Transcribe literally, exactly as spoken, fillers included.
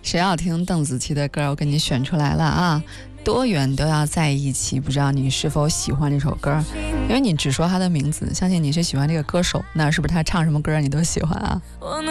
谁要听邓紫棋的歌，我给你选出来了啊！多远都要在一起，不知道你是否喜欢这首歌？因为你只说他的名字，相信你是喜欢这个歌手，那是不是他唱什么歌你都喜欢啊？